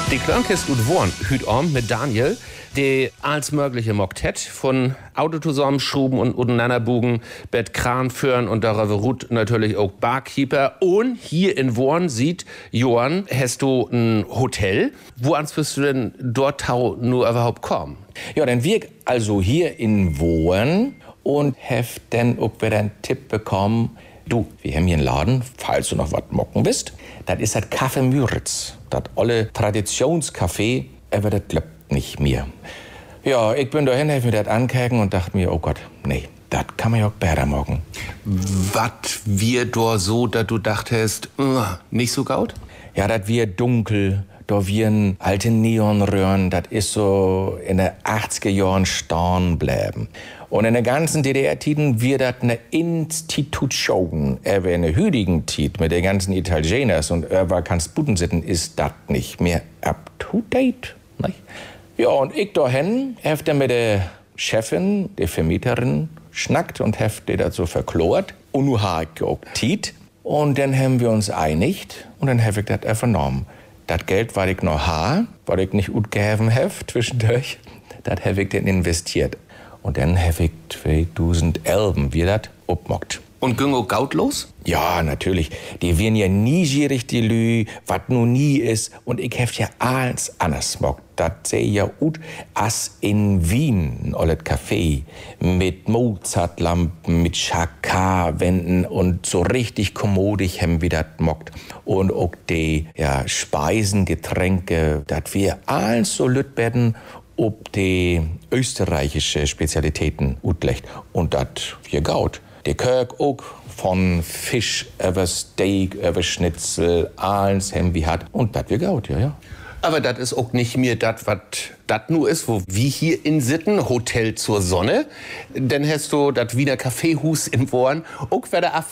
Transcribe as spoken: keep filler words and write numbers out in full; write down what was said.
Die Klönkist und Worn hüt om mit Daniel, die als mögliche Moktet von Auto zusammenschruben und untereinanderbugen, Bett Kran führen und darüber ruht natürlich auch Barkeeper. Und hier in Worn sieht Johann, hast du ein Hotel. Wo ans wirst du denn dort nur überhaupt kommen? Ja, dann wir also hier in Worn und hef dann auch wieder einen Tipp bekommen. Du, wir haben hier einen Laden, falls du noch was mocken bist. Das ist das Café Müritz. Das olle Traditionscafé, aber das klappt nicht mehr. Ja, ich bin dahin, hab mir das angeguckt und dachte mir, oh Gott, nee, das kann man ja auch besser machen. Was wir da so, dass du dachtest, uh, nicht so gaut? Ja, das wir dunkel, da wir alte Neonröhren, das ist so in den achtziger Jahren stehen bleiben. Und in der ganzen D D R-Tiden wird das eine Institution. Aber in der heutigen Tid mit den ganzen Italieners und Överkannsbudensitten ist das nicht mehr up to date. Nicht? Ja, und ich dahin, hab dann mit der Chefin, der Vermieterin, schnackt und hab die dazu verklort. Und nu ha ich auch Tiet. Und dann haben wir uns einigt und dann hab ich das vernommen. Das Geld, was ich noch ha, was ich nicht gut gegeben hab zwischendurch, das hab ich dann investiert. Und dann hab ich zweitausendelf wie das obmockt. Und ging auch gaut los? Ja, natürlich. Die werden ja nie gierig, die Lü, was nur nie ist. Und ich hab ja alles anders mockt. Das seh ja ut as in Wien, ein olles Café. Mit Mozartlampen, mit Chakar-Wänden und so richtig kommodig haben wir das mockt. Und auch die, ja, Speisen, Getränke, das wir alles so lüt werden, ob die österreichische Spezialitäten utlecht. Und das wir gaut. Der Kirk auch von Fisch über Steak, über Schnitzel, alles haben wir hat. Und das wir gaut, ja, ja. Aber das ist auch nicht mehr das, was das nur ist, wo wie hier in Sitten, Hotel zur Sonne. Dann hast du das Wiener Kaffeehus in Worn, auch wieder